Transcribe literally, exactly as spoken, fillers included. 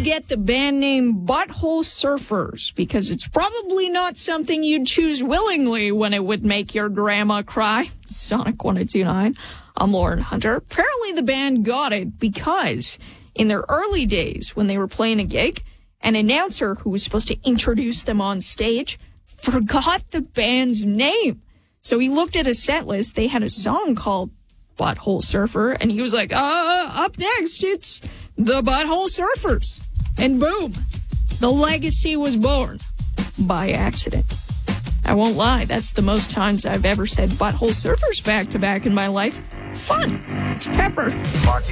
get the band name Butthole Surfers? Because it's probably not something you'd choose willingly when it would make your grandma cry. Sonic one oh two nine. I'm Lauren Hunter. Apparently the band got it because in their early days when they were playing a gig, an announcer who was supposed to introduce them on stage forgot the band's name. So he looked at a set list. They had a song called Butthole Surfer, and he was like, uh, up next, it's the Butthole Surfers. And boom, the legacy was born by accident. I won't lie, that's the most times I've ever said Butthole Surfers back to back in my life. Fun. It's Pepper.